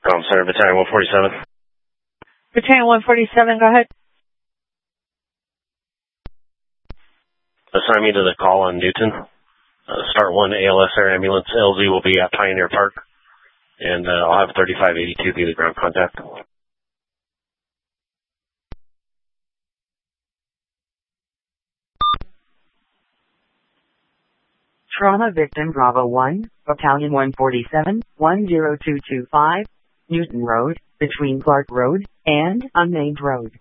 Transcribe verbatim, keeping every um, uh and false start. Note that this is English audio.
Com Center, Battalion one forty-seven. Battalion one forty-seven, go ahead. Assign me to the call on Newton. Uh, start one A L S Air Ambulance. L Z will be at Pioneer Park. And uh, I'll have thirty-five eighty-two be the ground contact. Trauma victim Bravo one, Battalion one forty-seven, one zero two two five, Newton Road, between Clark Road and Unnamed Road.